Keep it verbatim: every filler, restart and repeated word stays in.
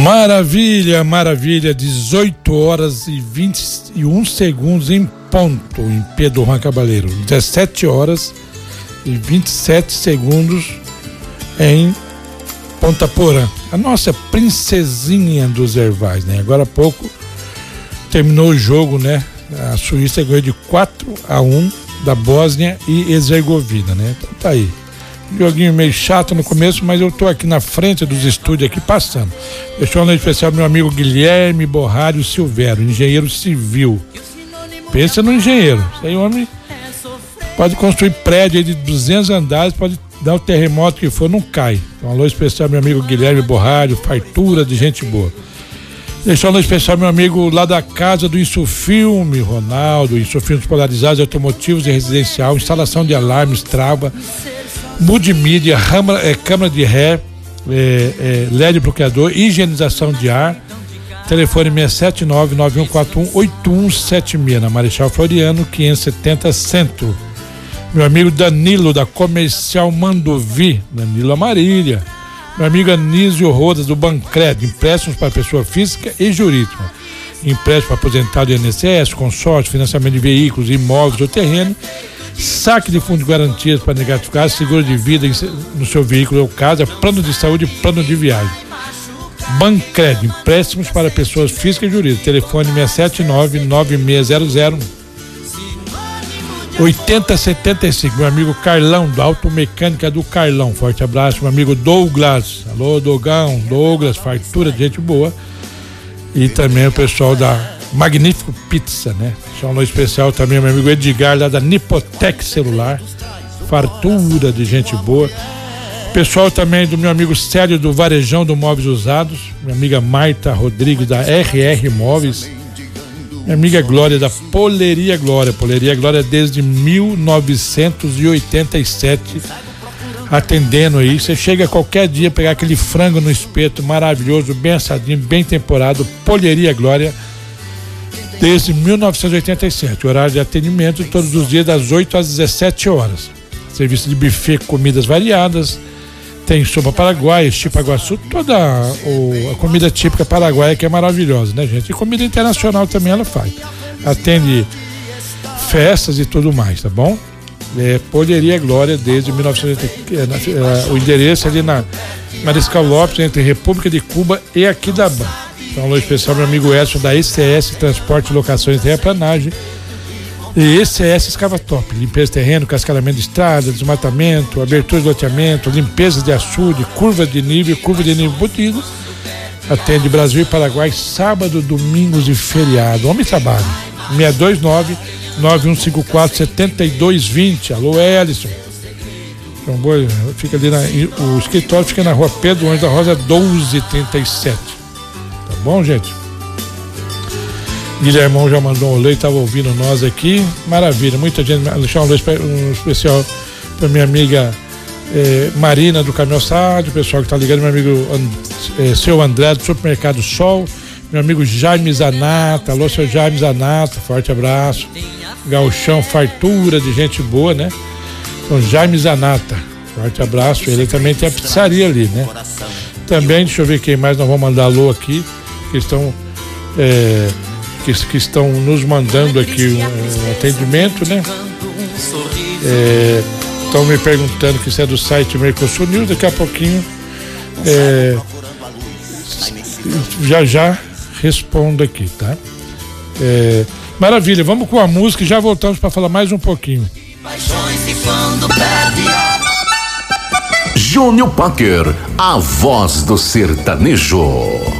Maravilha, maravilha, dezoito horas e vinte e um segundos em ponto em Pedro Juan Cabaleiro, dezessete horas e vinte e sete segundos em Ponta Porã, a nossa princesinha dos Ervais, né? Agora há pouco terminou o jogo, né? A Suíça ganhou de quatro a um da Bósnia e Herzegovina, né? Então tá aí. Joguinho meio chato no começo, mas eu tô aqui na frente dos estúdios aqui passando. Deixou um especial meu amigo Guilherme Borrário Silvério, engenheiro civil. Pensa no engenheiro. Esse aí, homem, pode construir prédio aí de duzentos andares, pode dar o terremoto que for, não cai. Então, alô especial meu amigo Guilherme Borrário, fartura de gente boa. Deixou um especial meu amigo lá da casa do Insufilme, Ronaldo, Insufilmes polarizados, automotivos e residencial, instalação de alarmes, trava, multimídia, rama, é, câmara de ré, é, é, L E D bloqueador, higienização de ar. Telefone seis sete nove, nove um quatro um, oito um sete seis, na Marechal Floriano, quinhentos e setenta, Centro. Meu amigo Danilo, da Comercial Mandovi, Danilo Amarília. Meu amigo Anísio Rodas, do Bancred, empréstimos para pessoa física e jurídica. Empréstimo para aposentado do I N S S, consórcio, financiamento de veículos, imóveis ou terreno. Saque de fundo de garantias para negatificar, seguro de vida no seu veículo ou casa, plano de saúde e plano de viagem. Bancred, empréstimos para pessoas físicas e jurídicas. Telefone seis sete nove, nove seis zero zero, oito zero sete cinco. Meu amigo Carlão, da Automecânica do Carlão. Forte abraço. Meu amigo Douglas. Alô, Dogão, Douglas, fartura de gente boa. E também o pessoal da Magnífico Pizza, né? Deixa um alô especial também, meu amigo Edgar, lá da Nipotec Celular, fartura de gente boa. Pessoal também do meu amigo Célio, do Varejão do Móveis Usados, minha amiga Marta Rodrigues, da R R Móveis, minha amiga Glória, da Poleria Glória, Poleria Glória desde mil novecentos e oitenta e sete, atendendo aí. Você chega qualquer dia, pegar aquele frango no espeto maravilhoso, bem assadinho, bem temperado, Poleria Glória, desde mil novecentos e oitenta e sete, horário de atendimento todos os dias das oito às dezessete horas. Serviço de buffet, comidas variadas, tem sopa paraguaia, chipa-guaçu, toda o, a comida típica paraguaia que é maravilhosa, né, gente? E comida internacional também ela faz. Atende festas e tudo mais, tá bom? É, Poleria Glória desde mil novecentos e oitenta, é, é, o endereço é ali na Mariscal Lopes, entre República de Cuba e Aquidabã. Então, alô especial meu amigo Edson, da E C S Transporte, Locações e Terraplanagem. E E C S Escavatop, limpeza de terreno, cascalhamento de estrada, desmatamento, abertura de loteamento, limpeza de açude, curva de nível, curva de nível embutido. Atende Brasil e Paraguai, sábado, domingos e feriado. Homem trabalho. seis dois nove, nove um cinco quatro, sete dois dois zero. Alô, Ellison. Então, boa, fica ali na, o escritório fica na rua Pedro Anjo da Rosa, doze trinta e sete. Tá bom, gente? Guilhermão já mandou um olê, estava ouvindo nós aqui. Maravilha, muita gente. Deixar um, um especial para minha amiga eh, Marina do Caminhão Sádio, o pessoal que está ligando, meu amigo eh, seu André do Supermercado Sol, meu amigo Jaime Zanata. Alô, seu Jaime Zanata, forte abraço. Gauchão, fartura de gente boa, né? Então, Jaime Zanata, forte abraço. Ele também tem a pizzaria ali, né? Também, deixa eu ver quem mais nós vamos mandar alô aqui, que estão. É, Que, que estão nos mandando aqui um, um atendimento, né? É, estão me perguntando que isso é do site Mercosul News. Daqui a pouquinho é, já já respondo aqui, tá? É, maravilha, vamos com a música e já voltamos para falar mais um pouquinho. Júnior Packer, a voz do sertanejo.